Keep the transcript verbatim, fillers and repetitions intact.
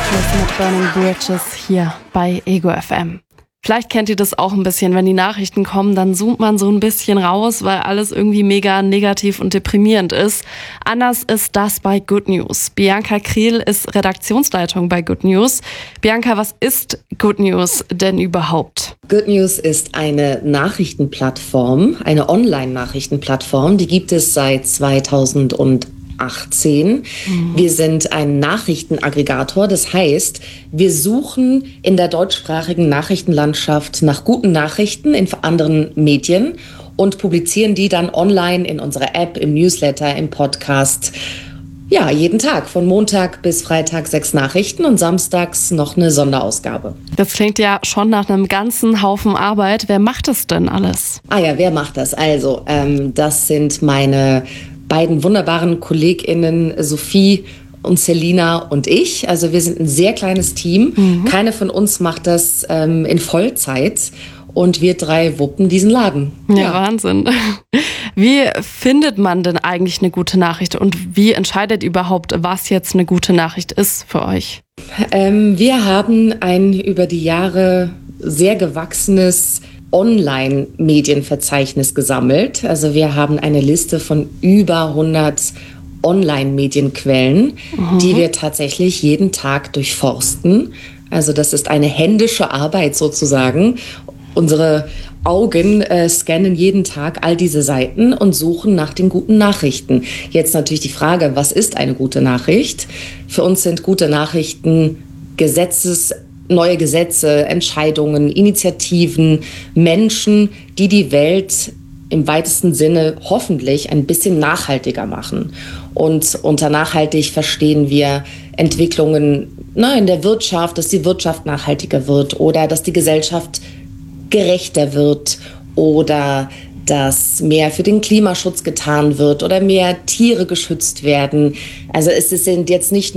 Chris mit Burning Bridges hier bei Ego F M. Vielleicht kennt ihr das auch ein bisschen, wenn die Nachrichten kommen, dann zoomt man so ein bisschen raus, weil alles irgendwie mega negativ und deprimierend ist. Anders ist das bei Good News. Bianca Kriel ist Redaktionsleitung bei Good News. Bianca, was ist Good News denn überhaupt? Good News ist eine Nachrichtenplattform, eine Online-Nachrichtenplattform, die gibt es seit zweitausendachtzehn. Mhm. Wir sind ein Nachrichtenaggregator, das heißt, wir suchen in der deutschsprachigen Nachrichtenlandschaft nach guten Nachrichten in anderen Medien und publizieren die dann online in unserer App, im Newsletter, im Podcast. Ja, jeden Tag, von Montag bis Freitag sechs Nachrichten und samstags noch eine Sonderausgabe. Das klingt ja schon nach einem ganzen Haufen Arbeit. Wer macht das denn alles? Ah ja, wer macht das? Also, ähm, das sind meine beiden wunderbaren KollegInnen Sophie und Selina und ich. Also wir sind ein sehr kleines Team. Mhm. Keine von uns macht das ähm, in Vollzeit. Und wir drei wuppen diesen Laden. Ja, ja, Wahnsinn. Wie findet man denn eigentlich eine gute Nachricht? Und wie entscheidet überhaupt, was jetzt eine gute Nachricht ist für euch? Ähm, wir haben ein über die Jahre sehr gewachsenes Online-Medienverzeichnis gesammelt. Also wir haben eine Liste von über hundert Online-Medienquellen, mhm. die wir tatsächlich jeden Tag durchforsten. Also das ist eine händische Arbeit sozusagen. Unsere Augen äh, scannen jeden Tag all diese Seiten und suchen nach den guten Nachrichten. Jetzt natürlich die Frage, was ist eine gute Nachricht? Für uns sind gute Nachrichten Gesetzes neue Gesetze, Entscheidungen, Initiativen, Menschen, die die Welt im weitesten Sinne hoffentlich ein bisschen nachhaltiger machen. Und unter nachhaltig verstehen wir Entwicklungen na, in der Wirtschaft, dass die Wirtschaft nachhaltiger wird oder dass die Gesellschaft gerechter wird oder dass mehr für den Klimaschutz getan wird oder mehr Tiere geschützt werden. Also es sind jetzt nicht